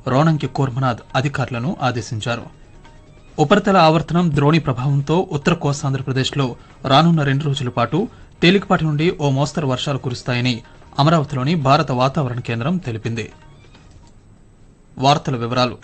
రోనంకి కోర్మనాథ్ అధికారులను ఆదేశించారు. ఉపరితల ఆవర్తనం ద్రోణి ప్రభావంతో ఉత్తర కోస్తాంధ్రప్రదేశ్లో రానున్న 2 రోజుల పాటు తేలికపాటి నుండి ఓ మోస్తరు వర్షాలు కురుస్తాయని అమరావతిలోని భారత వాతావరణ కేంద్రం తెలిపింది. వార్తల వివరాలు.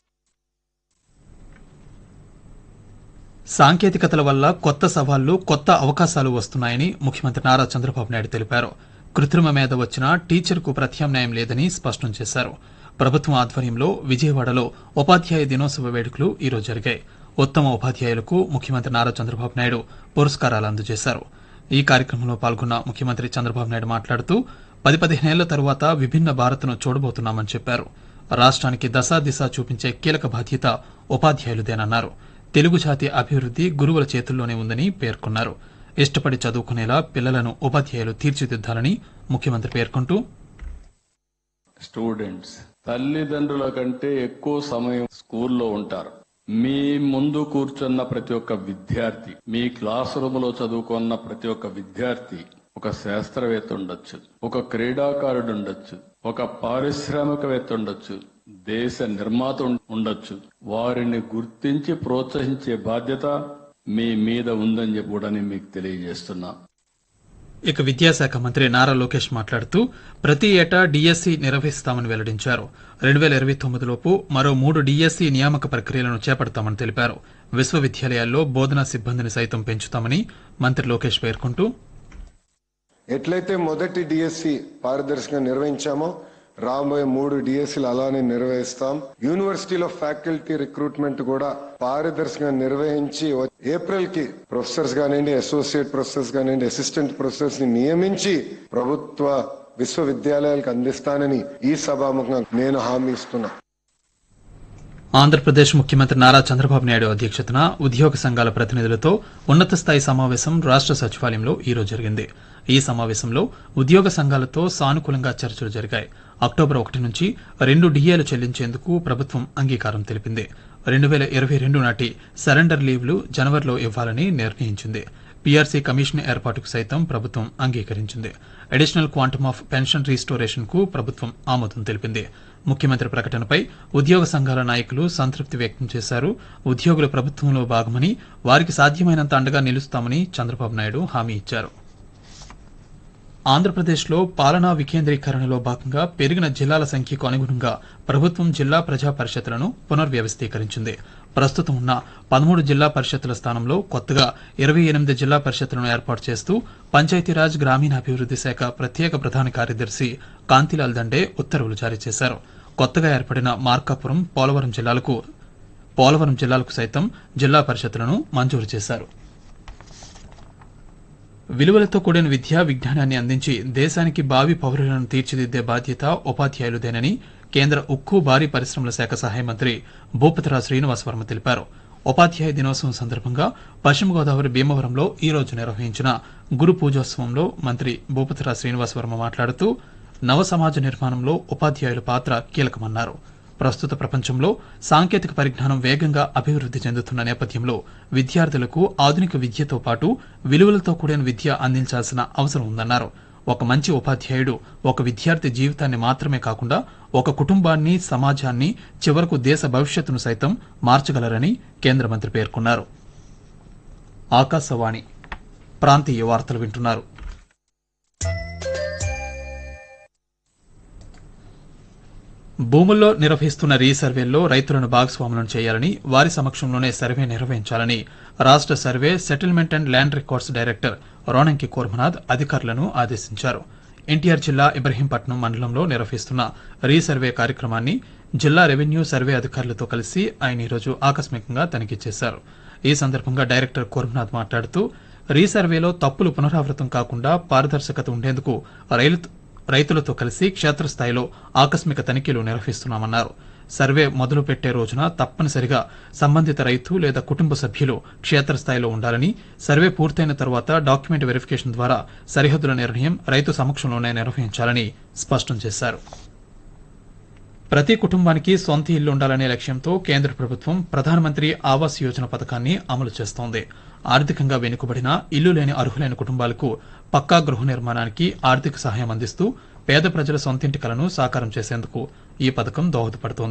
సాంకేతికతల వల్ల కొత్త సవాళ్లు, కొత్త అవకాశాలు వస్తున్నాయని ముఖ్యమంత్రి నారా చంద్రబాబు నాయుడు తెలిపారు. కృత్రిమ మేధ వచ్చినా టీచర్కు ప్రత్యామ్నాయం లేదని స్పష్టం చేశారు. ప్రభుత్వం ఆధ్వర్యంలో విజయవాడలో ఉపాధ్యాయ దినోత్సవ వేడుకలు ఈరోజు జరిగాయి. ఉత్తమ ఉపాధ్యాయులకు ముఖ్యమంత్రి నారా చంద్రబాబు నాయుడు పురస్కారాలు అందజేశారు. ఈ కార్యక్రమంలో పాల్గొన్న ముఖ్యమంత్రి చంద్రబాబు నాయుడు మాట్లాడుతూ 10-15 ఏళ్ల తరువాత విభిన్న భారత్ను చూడబోతున్నామని చెప్పారు. రాష్ట్రానికి దశా దిశ చూపించే కీలక బాధ్యత ఉపాధ్యాయులదేనన్నారు. తెలుగు జాతి అభివృద్ది గురువుల చేతుల్లోనే ఉందని పేర్కొన్నారు. ఇష్టపడి చదువుకునేలా పిల్లలను ఉపాధ్యాయులు తీర్చిదిద్దాలని ముఖ్యమంత్రి పేర్కొంటూ, స్టూడెంట్స్ తల్లిదండ్రుల కంటే ఎక్కువ సమయం స్కూల్లో ఉంటారు. మీ ముందు కూర్చున్న ప్రతి ఒక్క విద్యార్థి, మీ క్లాస్ రూమ్ లో చదువుకున్న ప్రతి ఒక్క విద్యార్థి ఒక శాస్త్రవేత్త ఉండొచ్చు, ఒక క్రీడాకారుడు ఉండొచ్చు, ఒక పారిశ్రామికవేత్త ఉండొచ్చు, దేశ నిర్మాత ఉండొచ్చు. వారిని గుర్తించి ప్రోత్సహించే బాధ్యత మీ మీద ఉందని చెప్పి కూడా నేను మీకు తెలియజేస్తున్నా. ఇక విద్యాశాఖ మంత్రి నారా లోకేష్ మాట్లాడుతూ ప్రతి ఏటా డీఎస్సీ నిర్వహిస్తామని వెల్లడించారు. 2029 లోపు మరో 3 డీఎస్సీ నియామక ప్రక్రియలను చేపడతామని తెలిపారు. విశ్వవిద్యాలయాల్లో బోధనా సిబ్బందిని సైతం పెంచుతామని మంత్రి లోకేష్ పేర్కొంటూ, ఎట్లయితే మొదటి డిఎస్సి పారదర్శకంగా నిర్వహించామో రాబోయే 3 డిఎస్సీలు అలానే నిర్వహిస్తాం. యూనివర్సిటీలో ఫ్యాకల్టీ రిక్రూట్మెంట్ కూడా పారదర్శకంగా నిర్వహించి ఏప్రిల్ కి ప్రొఫెసర్స్ కానివ్వండి, అసోసియేట్ ప్రొఫెసర్స్ కానివ్వండి, అసిస్టెంట్ ప్రొఫెసర్స్ ని నియమించి ప్రభుత్వ విశ్వవిద్యాలయాలకు అందిస్తానని ఈ సభాముఖంగా నేను హామీ ఇస్తున్నా. ఆంధ్రప్రదేశ్ ముఖ్యమంత్రి నారా చంద్రబాబు నాయుడు అధ్యక్షతన ఉద్యోగ సంఘాల ప్రతినిధులతో ఉన్నత స్థాయి సమావేశం రాష్ట సచివాలయంలో ఈరోజు జరిగింది. ఈ సమావేశంలో ఉద్యోగ సంఘాలతో సానుకూలంగా చర్చలు జరిగాయి. అక్టోబర్ 1 నుంచి 2 డిఏలు చెల్లించేందుకు ప్రభుత్వం అంగీకారం తెలిపింది. 2022 నాటి సరెండర్ లీవ్లు జనవరిలో ఇవ్వాలని నిర్ణయించింది. పీఆర్సీ కమిషన్ ఏర్పాటుకు సైతం ప్రభుత్వం అంగీకరించింది. Additional quantum of pension restoration కు ప్రభుత్వం ఆమోదం తెలిపింది. ముఖ్యమంత్రి ప్రకటనపై ఉద్యోగ సంఘాల నాయకులు సంతృప్తి వ్యక్తం చేశారు. ఉద్యోగుల ప్రభుత్వంలో భాగమని, వారికి సాధ్యమైనంత అండగా నిలుస్తామని చంద్రబాబు నాయుడు హామీ ఇచ్చారు. ఆంధ్రప్రదేశ్లో పాలనా వికేంద్రీకరణలో భాగంగా పెరిగిన జిల్లాల సంఖ్యకు అనుగుణంగా ప్రభుత్వం జిల్లా ప్రజా పరిషత్లను పునర్వ్యవస్థీకరించింది. ప్రస్తుతం ఉన్న 13 జిల్లా పరిషత్తుల స్థానంలో కొత్తగా 28 జిల్లా పరిషత్తులను ఏర్పాటు చేస్తూ పంచాయతీరాజ్ గ్రామీణాభివృద్ది శాఖ ప్రత్యేక ప్రధాన కార్యదర్శి కాంతిలాల్ దండే ఉత్తర్వులు జారీ చేశారు. కొత్తగా ఏర్పడిన మార్కాపురం, పోలవరం జిల్లాలకు సైతం జిల్లా పరిషత్తులను మంజూరు చేశారు. విలువలతో కూడిన విద్యా విజ్ఞానాన్ని అందించి దేశానికి భావి పౌరులను తీర్చిదిద్దే బాధ్యత ఉపాధ్యాయులదేనని కేంద్ర ఉక్కు, భారీ పరిశ్రమల శాఖ సహాయ మంత్రి భూపతిరాజు శ్రీనివాసవర్మ తెలిపారు. ఉపాధ్యాయ దినోత్సవం సందర్భంగా పశ్చిమ గోదావరి భీమవరంలో ఈ రోజు నిర్వహించిన గురు పూజోత్సవంలో మంత్రి భూపతిరాజు శ్రీనివాసవర్మ మాట్లాడుతూ నవ సమాజ నిర్మాణంలో ఉపాధ్యాయుల పాత్ర కీలకమన్నారు. ప్రస్తుత ప్రపంచంలో సాంకేతిక పరిజ్ఞానం వేగంగా అభివృద్ది చెందుతున్న నేపథ్యంలో విద్యార్థులకు ఆధునిక విద్యతో పాటు విలువలతో కూడిన విద్య అందించాల్సిన అవసరం ఉందన్నారు. ఒక మంచి ఉపాధ్యాయుడు ఒక విద్యార్థి జీవితాన్ని మాత్రమే కాకుండా ఒక కుటుంబాన్ని, సమాజాన్ని, చివరకు దేశ భవిష్యత్తును సైతం మార్చగలరని కేంద్ర మంత్రి పేర్కొన్నారు. ఆకాశవాణి ప్రాంతీయ వార్తలు వింటున్నారు. భూముల్లో నిర్వహిస్తున్న రీసర్వేల్లో రైతులను భాగస్వాములను చేయాలని, వారి సమక్షంలోనే సర్వే నిర్వహించాలని రాష్ట survey, settlement and land records director Ronanki Kormanath అధికారులను ఆదేశించారు. ఎన్టీఆర్ జిల్లా ఇబ్రహీంపట్నం మండలంలో నిర్వహిస్తున్న రీసర్వే కార్యక్రమాన్ని జిల్లా రెవెన్యూ సర్వే అధికారులతో కలిసి ఆయన ఈరోజు ఆకస్మికంగా తనిఖీ చేశారు. ఈ సందర్భంగా డైరెక్టర్ కోర్మనాథ్ మాట్లాడుతూ రీసర్వేలో తప్పులు పునరావృతం కాకుండా పారదర్శకత ఉండేందుకు రైతులతో కలిసి క్షేత్రస్థాయిలో ఆకస్మిక తనిఖీలు నిర్వహిస్తున్నామన్నారు. సర్వే మొదలు పెట్టే రోజున తప్పనిసరిగా సంబంధిత రైతు లేదా కుటుంబ సభ్యులు క్షేత్రస్థాయిలో ఉండాలని, సర్వే పూర్తయిన తర్వాత డాక్యుమెంట్ వెరిఫికేషన్ ద్వారా సరిహద్దుల నిర్ణయం రైతు సమక్షంలోనే నిర్వహించాలని స్పష్టం చేశారు. ప్రతి కుటుంబానికి సొంత ఇల్లు ఉండాలనే లక్ష్యంతో కేంద్ర ప్రభుత్వం ప్రధానమంత్రి ఆవాస్ యోజన పథకాన్ని అమలు చేస్తోంది. ఆర్థికంగా వెనుకబడిన, ఇల్లు లేని అర్హులైన కుటుంబాలకు పక్కా గృహ నిర్మాణానికి ఆర్థిక సహాయం అందిస్తూ పేద ప్రజల సొంతింటి కలను సాకారం చేసేందుకు ఈ పథకం దోహదపడుతోంది.